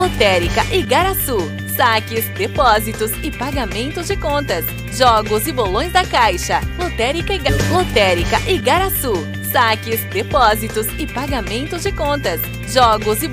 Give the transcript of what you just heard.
Lotérica Igaraçu. Saques, depósitos e pagamentos de contas. Jogos e bolões da Caixa. Lotérica Igaraçu. Saques, depósitos e pagamentos de contas. Jogos e